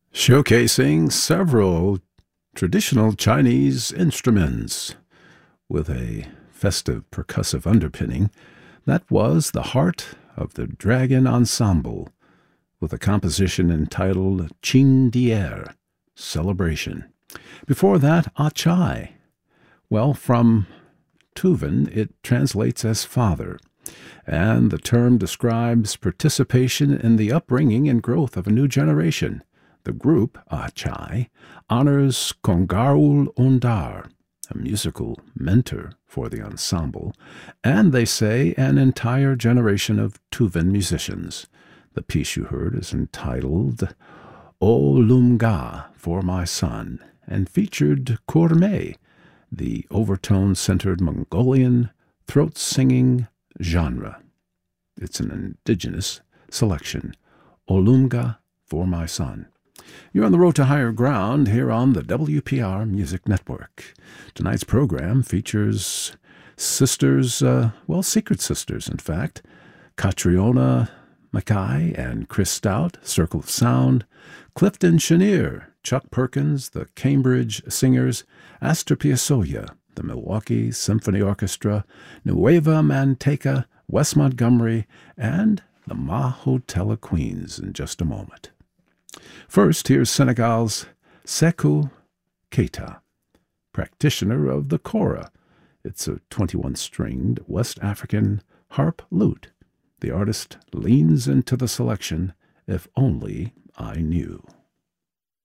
showcasing several traditional Chinese instruments with a festive percussive underpinning. That was the Heart of the Dragon Ensemble, with a composition entitled Qin Dier, Celebration. Before that, Achai. Well, from Tuvan, it translates as father, and the term describes participation in the upbringing and growth of a new generation. The group, Achai, honors Kongarul Undar, a musical mentor for the ensemble, and they say an entire generation of Tuvan musicians. The piece you heard is entitled O Lumga, for my son, and featured Kurme, the overtone-centered Mongolian throat-singing genre. It's an indigenous selection. Olumga, for my son. You're on the road to higher ground here on the WPR Music Network. Tonight's program features sisters, secret sisters, in fact. Catriona Mackay and Chris Stout, Circle of Sound. Clifton Chenier, Chuck Perkins, the Cambridge Singers. Astor Piazzolla, the Milwaukee Symphony Orchestra. Nueva Manteca, Wes Montgomery, and the Mahotella Queens in just a moment. First, here's Senegal's Sékou Keita, practitioner of the kora. It's a 21-stringed West African harp lute. The artist leans into the selection, If Only I Knew.